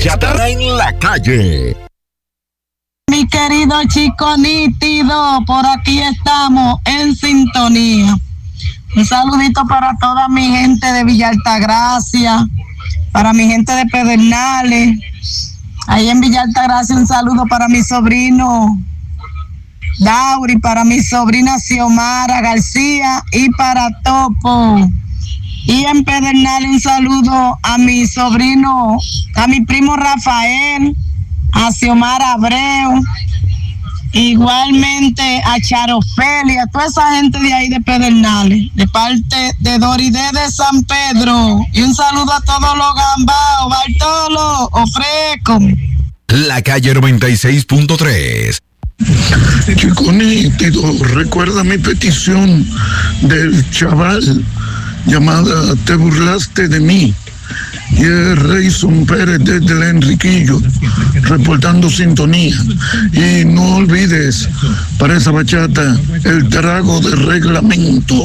Bachata en la calle. Mi querido chico nítido, por aquí estamos en sintonía. Un saludito para toda mi gente de Villa Altagracia, para mi gente de Pedernales. Ahí en Villa Altagracia un saludo para mi sobrino Dauri, para mi sobrina Xiomara García y para Topo. Y en Pedernales un saludo a mi sobrino, a mi primo Rafael, a Xiomara Abreu, igualmente a Charofelia, a toda esa gente de ahí de Pedernales, de parte de Doride de San Pedro. Y un saludo a todos los gambaos, Bartolo, Ofreco. La calle 96.3. Chico nítido, recuerda mi petición del chaval llamada Te burlaste de mí. Y el Reyson Pérez desde el Enriquillo, reportando sintonía. Y no olvides, para esa bachata, el trago de reglamento.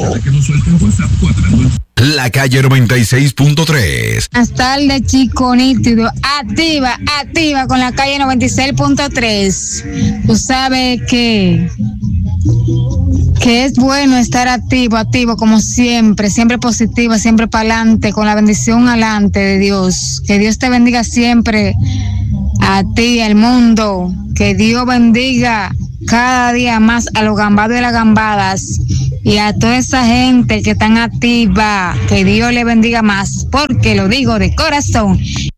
La calle 96.3. Buenas tardes, chico nítido. Activa con la calle 96.3. Tú sabes que es bueno estar activo como siempre positivo, siempre para adelante, con la bendición adelante de Dios. Que Dios te bendiga siempre a ti, al mundo. Que Dios bendiga cada día más a los gambados y las gambadas y a toda esa gente que están activa. Que Dios le bendiga más, porque lo digo de corazón.